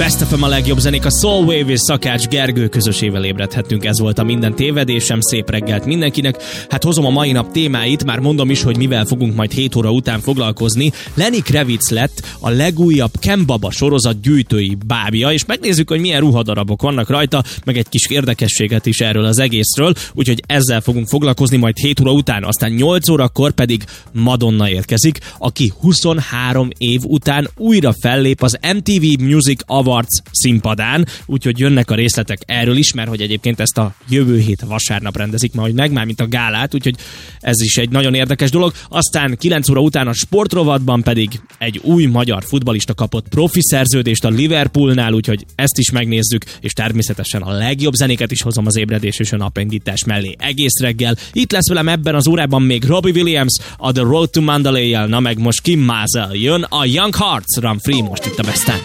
Best FM a legjobb zenék, a Soulwave és Szakács Gergő közösével ébredhettünk. Ez volt a Minden tévedésem. Szép reggelt mindenkinek. Hát hozom a mai nap témáit, már mondom is, hogy mivel fogunk majd 7 óra után foglalkozni. Lenny Kravitz lett a legújabb Ken Baba sorozat gyűjtői bábja, és megnézzük, hogy milyen ruhadarabok vannak rajta, meg egy kis érdekességet is erről az egészről, úgyhogy ezzel fogunk foglalkozni majd 7 óra után, aztán 8 órakor pedig Madonna érkezik, aki 23 év után újra fellép az MTV Music Awards színpadán, úgyhogy jönnek a részletek erről is, mert hogy egyébként ezt a jövő hét vasárnap rendezik majd meg, mármint a gálát, úgyhogy ez is egy nagyon érdekes dolog. Aztán 9 óra után a sportrovatban pedig egy új magyar futballista kapott profi szerződést a Liverpoolnál, úgyhogy ezt is megnézzük, és természetesen a legjobb zenéket is hozom az ébredés és a napindítás mellé egész reggel. Itt lesz velem ebben az órában még Robbie Williams, a The Road to Mandalay-jel, na meg most Kim Mazel jön, a Young Hearts Run Free most itt a Besten.